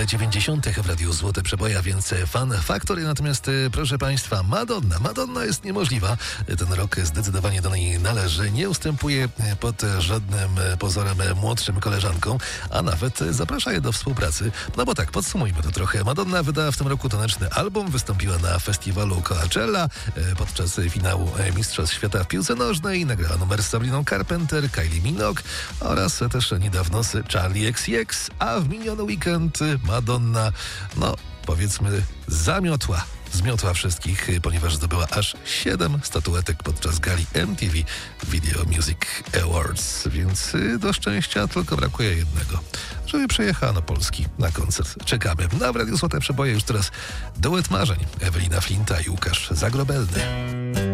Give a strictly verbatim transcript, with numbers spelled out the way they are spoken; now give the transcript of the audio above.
dziewięćdziesiątych w Radiu Złote Przeboje, więc Fan Factory. Natomiast proszę Państwa, Madonna. Madonna jest niemożliwa. Ten rok zdecydowanie do niej należy. Nie ustępuje pod żadnym pozorem młodszym koleżankom, a nawet zaprasza je do współpracy. No bo tak, podsumujmy to trochę. Madonna wydała w tym roku taneczny album, wystąpiła na festiwalu Coachella podczas finału Mistrzostw Świata w piłce nożnej, nagrała numer z Sabriną Carpenter, Kylie Minogue oraz też niedawno z Charlie X C X, a w miniony weekend Madonna, no powiedzmy, zamiotła. Zmiotła wszystkich, ponieważ zdobyła aż siedem statuetek podczas gali M T V Video Music Awards, więc do szczęścia tylko brakuje jednego, żeby przejechała na Polski na koncert. Czekamy. Na w Radiu Złote Przeboje już teraz duet marzeń. Ewelina Flinta i Łukasz Zagrobelny.